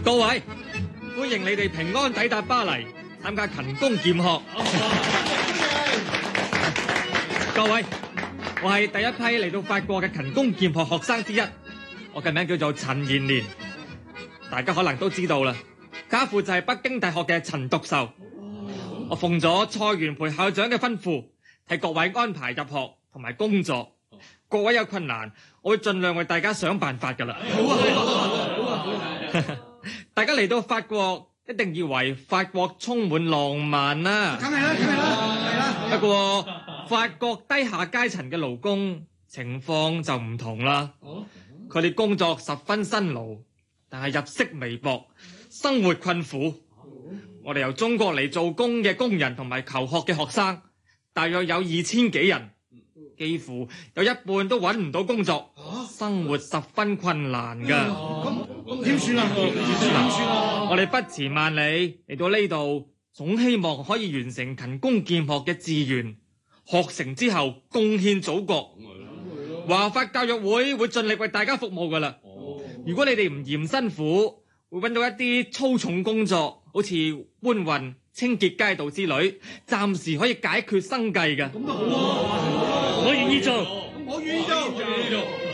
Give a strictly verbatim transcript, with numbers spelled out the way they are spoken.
各位，歡迎你哋平安抵達巴黎，參加勤工儉學。各位，我係第一批嚟到法國嘅勤工儉學學生之一，我嘅名叫做陳延年，大家可能都知道啦。家父就係北京大學嘅陳獨秀，我奉咗蔡元培校長嘅吩咐，替各位安排入學同埋工作。各位有困難，我會盡量為大家想辦法㗎啦。好啊，好啊，好啊，好啊！大家嚟到法國，一定以為法國充滿浪漫啦。 梗係啦，梗係啦，係啦。 不過法國低下階層嘅勞工情況就唔同啦。佢哋工作十分辛勞，但係入息微薄，生活困苦。我哋由中國嚟做工嘅工人同埋求學嘅學生，大約有二千幾人。幾乎有一半都揾唔到工作，生活十分困難㗎。 咁咁點算啊？點算啊？ 我哋不辭萬里嚟到呢度，總希望可以完成勤工儉學嘅志願，學成之後貢獻祖國。華法教育會會盡力為大家服務㗎啦。如果你哋唔嫌辛苦，會揾到一啲粗重工作，好似搬運、清潔街道之類，暫時可以解決生計㗎。 咁都好啊！ 我願意做， 我願意做。